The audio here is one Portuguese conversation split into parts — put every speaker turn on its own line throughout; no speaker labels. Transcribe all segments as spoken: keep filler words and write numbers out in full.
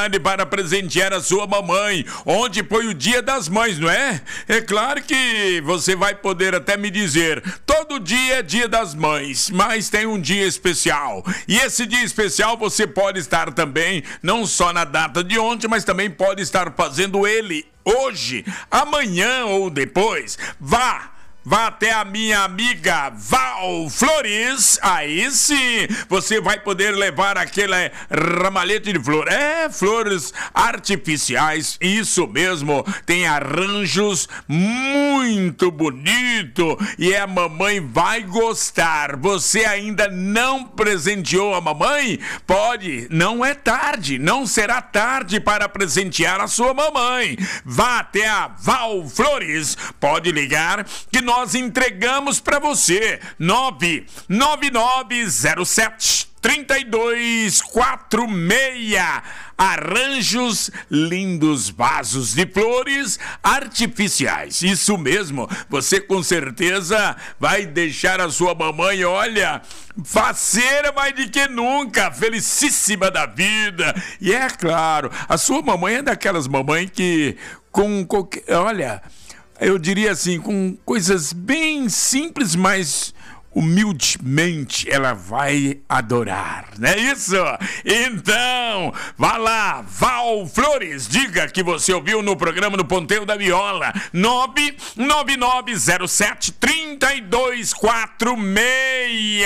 para presentear a sua mamãe. Ontem foi o Dia das Mães, não é? É claro que você vai poder até me dizer, todo dia é Dia das Mães, mas tem um dia especial. E esse dia especial você pode estar também, não só na data de ontem, mas também pode estar fazendo ele hoje, amanhã ou depois. Vá! Vá até a minha amiga Val Flores, aí sim você vai poder levar aquele ramalhete de flor. É, flores artificiais, isso mesmo, tem arranjos muito bonito e a mamãe vai gostar. Você ainda não presenteou a mamãe? Pode, não é tarde, não será tarde para presentear a sua mamãe. Vá até a Val Flores, pode ligar que nós entregamos para você. Nove nove nove zero sete três dois quatro seis. Arranjos lindos, vasos de flores artificiais. Isso mesmo, você com certeza vai deixar a sua mamãe, olha, faceira mais de que nunca, felicíssima da vida. E é claro, a sua mamãe é daquelas mamães que com qualquer, olha, eu diria assim, com coisas bem simples, mas humildemente ela vai adorar, não é isso? Então, vá lá, Val Flores, diga que você ouviu no programa do Ponteiro da Viola. Nove nove nove zero sete três dois quatro seis.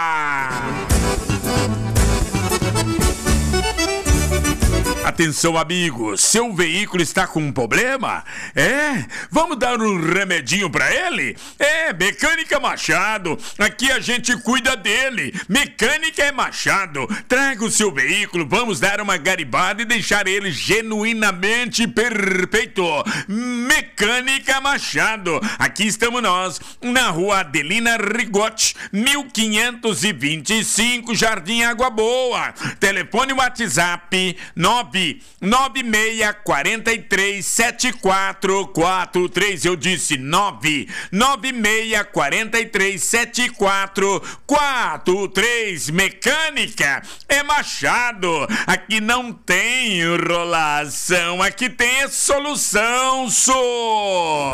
Atenção, amigos, seu veículo está com um problema? É? Vamos dar um remedinho pra ele? É, Mecânica Machado, aqui a gente cuida dele. Mecânica é Machado. Traga o seu veículo, vamos dar uma garibada e deixar ele genuinamente perfeito. Mecânica Machado, aqui estamos nós, na rua Adelina Rigotti, mil quinhentos e vinte e cinco, Jardim Água Boa. Telefone WhatsApp nove nove seis quatro três sete quatro quatro três. Eu disse nove nove seis quatro três sete quatro quatro três. Mecânica é Machado. Aqui não tem enrolação, aqui tem solução, só.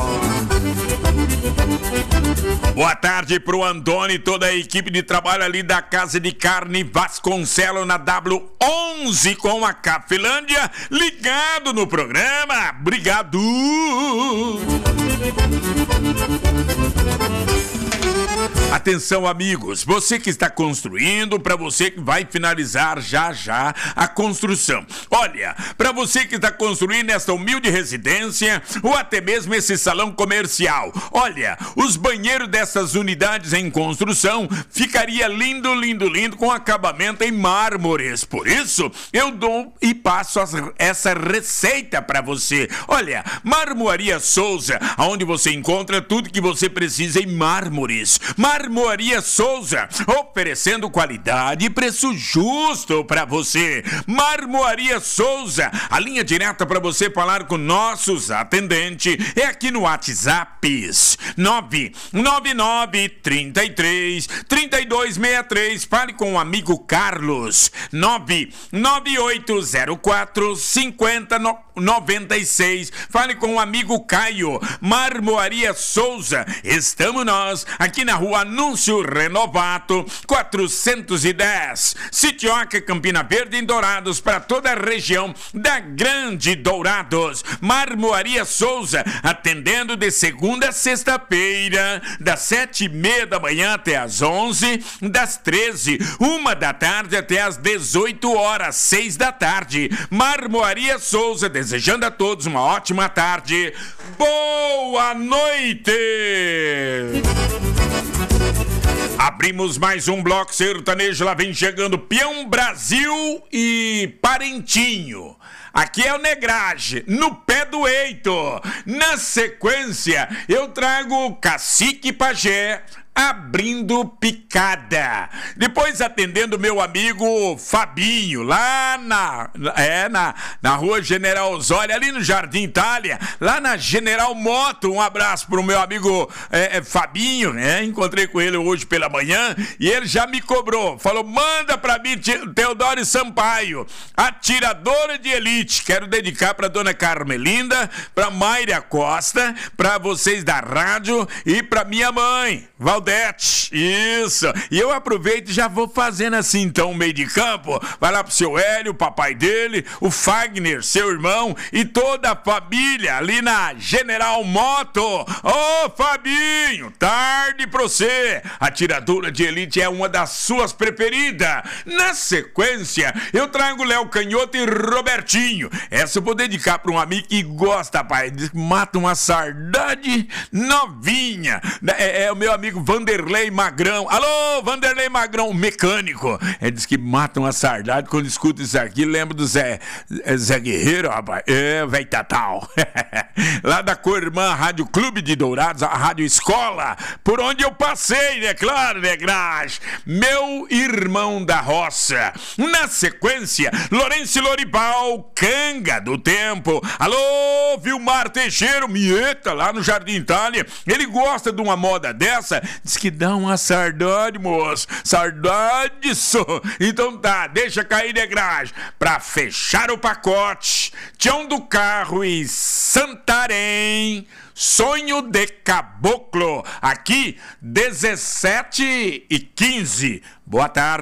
Boa tarde pro Antônio e toda a equipe de trabalho ali da Casa de Carne Vasconcelos na W onze com a Cafilândia, ligado no programa. Obrigado. Atenção, amigos, você que está construindo, para você que vai finalizar já já a construção. Olha, para você que está construindo esta humilde residência ou até mesmo esse salão comercial, olha, os banheiros dessas unidades em construção ficaria lindo, lindo, lindo com acabamento em mármores. Por isso, eu dou e passo essa receita para você. Olha, Marmoaria Souza, onde você encontra tudo que você precisa em mármores. Marmoaria Souza, oferecendo qualidade e preço justo para você. Marmoaria Souza, a linha direta para você falar com nossos atendentes é aqui no WhatsApp nove nove nove três três três dois seis três. Fale com o amigo Carlos. Nove nove oito zero quatro cinco zero nove seis. Fale com o amigo Caio. Marmoaria Souza, estamos nós aqui na rua Anúncio Renovato quatrocentos e dez, Sitioca, Campina Verde, em Dourados, para toda a região da Grande Dourados. Marmoaria Souza, atendendo de segunda a sexta-feira, das sete e meia da manhã até as onze, das treze, uma da tarde até as dezoito horas, seis da tarde. Marmoaria Souza, desejando a todos uma ótima tarde. Boa noite! Abrimos mais um bloco sertanejo, lá vem chegando Peão Brasil e Parentinho. Aqui é o Negrage, no pé do eito. Na sequência, eu trago Cacique Pajé, abrindo picada. Depois atendendo meu amigo Fabinho, lá na, é, na, na rua General Osório, ali no Jardim Itália, lá na General Moto. Um abraço pro meu amigo é, é, Fabinho, né? Encontrei com ele hoje pela manhã e ele já me cobrou. Falou, manda pra mim Teodoro Sampaio, atiradora de elite. Quero dedicar pra dona Carmelinda, pra Mayra Costa, pra vocês da rádio e pra minha mãe, Valdete. Isso. E eu aproveito e já vou fazendo assim, então, meio de campo. Vai lá pro seu Hélio, o papai dele, o Fagner, seu irmão e toda a família ali na General Moto. Ô, oh, Fabinho, tarde pra você. A atiradora de elite é uma das suas preferidas. Na sequência, eu trago Léo Canhoto e Robertinho. Essa eu vou dedicar pra um amigo que gosta, pai. Mata uma sardade novinha. É, é o meu amigo Vanderlei Magrão. Alô, Vanderlei Magrão, mecânico. Ele diz que mata uma sardade. Quando escuta isso aqui, lembra do Zé, Zé Guerreiro, rapaz. É, velho Tatal. Lá da Coirmã Rádio Clube de Dourados, a Rádio Escola, por onde eu passei, né? Claro, né, Grax? Meu irmão da roça. Na sequência, Lourenço Loribal, Canga do Tempo. Alô, Vilmar Teixeira, Mieta, lá no Jardim Itália. Ele gosta de uma moda dessa. Diz que dá uma sardade, moço. Sardade, só. Então tá, deixa cair, né, Grax? Pra fechar o pacote, Tião do Carro e Santarém, Sonho de Caboclo. Aqui, dezessete e quinze. Boa tarde.